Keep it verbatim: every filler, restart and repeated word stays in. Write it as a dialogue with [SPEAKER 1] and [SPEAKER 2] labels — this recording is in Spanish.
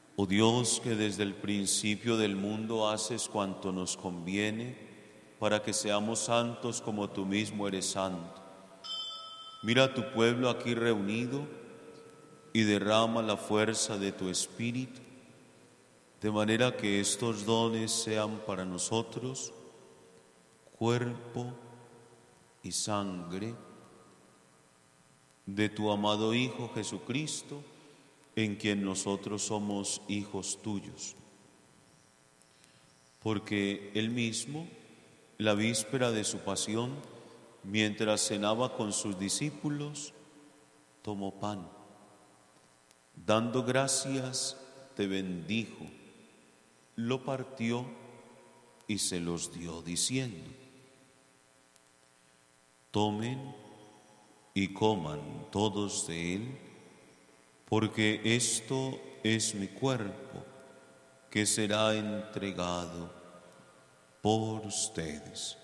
[SPEAKER 1] Oh Dios, que desde el principio del mundo haces cuanto nos conviene para que seamos santos como tú mismo eres santo. Mira a tu pueblo aquí reunido y derrama la fuerza de tu Espíritu, de manera que estos dones sean para nosotros cuerpo y sangre de tu amado Hijo Jesucristo, en quien nosotros somos hijos tuyos. Porque él mismo, la víspera de su pasión, mientras cenaba con sus discípulos, tomó pan. Dando gracias, te bendijo, lo partió y se los dio, diciendo: tomen y coman todos de él, porque esto es mi cuerpo, que será entregado por ustedes.